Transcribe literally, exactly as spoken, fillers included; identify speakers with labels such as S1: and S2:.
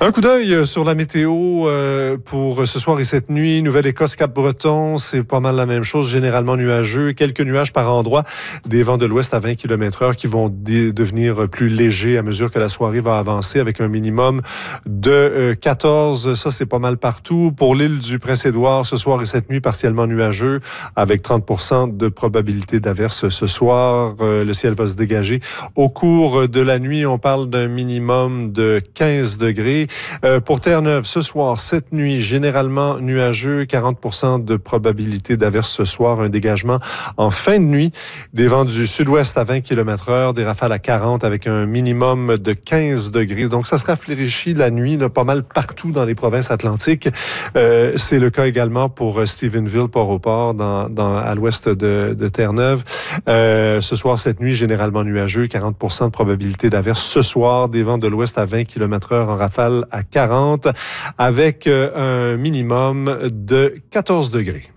S1: Un coup d'œil sur la météo euh, pour ce soir et cette nuit. Nouvelle-Écosse, Cap-Breton, c'est pas mal la même chose, généralement nuageux. Quelques nuages par endroit, des vents de l'ouest à vingt kilomètres heure qui vont dé- devenir plus légers à mesure que la soirée va avancer avec un minimum de euh, quatorze. Ça, c'est pas mal partout. Pour l'île du Prince-Édouard, ce soir et cette nuit, partiellement nuageux avec trente pour cent de probabilité d'averse ce soir. Euh, le ciel va se dégager. Au cours de la nuit, on parle d'un minimum de quinze degrés. Euh, pour Terre-Neuve, ce soir, cette nuit, généralement nuageux, quarante pour cent de probabilité d'averse ce soir, un dégagement en fin de nuit, des vents du sud-ouest à vingt kilomètres heure, des rafales à quarante avec un minimum de quinze degrés. Donc, ça se rafraîchit la nuit, là, pas mal partout dans les provinces atlantiques. Euh, c'est le cas également pour Stephenville, Port-au-Port, dans, dans, à l'ouest de, de Terre-Neuve. Euh, ce soir, cette nuit, généralement nuageux, quarante pour cent de probabilité d'averse ce soir, des vents de l'ouest à vingt kilomètres heure en rafale à quarante avec un minimum de quatorze degrés.